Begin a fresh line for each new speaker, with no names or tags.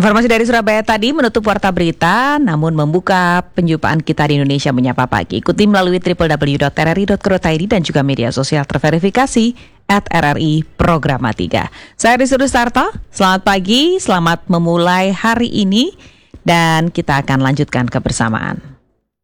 Informasi dari Surabaya tadi menutup Warta Berita, namun membuka penjumpaan kita di Indonesia Menyapa Pagi. Ikuti melalui www.rri.co.id dan juga media sosial terverifikasi @RRI Programa 3. Saya Rizky Sarto, selamat pagi, selamat memulai hari ini, dan kita akan lanjutkan kebersamaan.